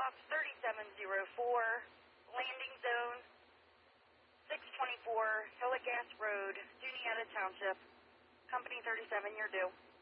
Fox 3704, landing zone 624, Hillegas Road, Juniata Township, Company 37, you're due.